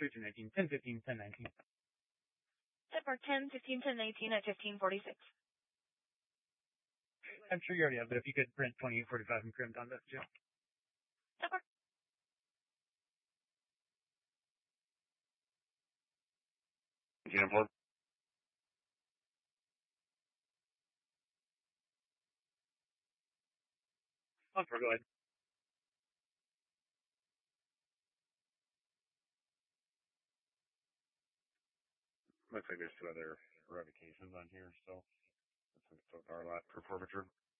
1319, 1015, 1019. Separ 10, 15, 10, 19 at 1546. I'm sure you already have, but if you could print 2845 and crimped on that too. Separ. Uniform. On for, go ahead. Looks like there's 2 other revocations on here, so that's our lot for forfeiture.